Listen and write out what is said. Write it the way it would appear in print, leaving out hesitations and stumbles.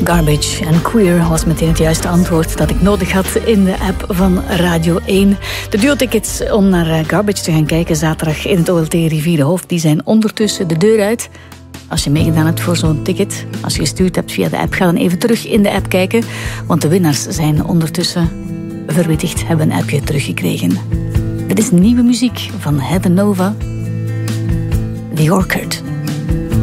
Garbage and Queer was meteen het juiste antwoord dat ik nodig had in de app van Radio 1. De duo-tickets om naar Garbage te gaan kijken zaterdag in het OLT Rivierenhoofd, die zijn ondertussen de deur uit. Als je meegedaan hebt voor zo'n ticket, als je gestuurd hebt via de app, ga dan even terug in de app kijken, want de winnaars zijn ondertussen verwittigd, hebben een appje teruggekregen. Dit is nieuwe muziek van Heather Nova, The Orchard.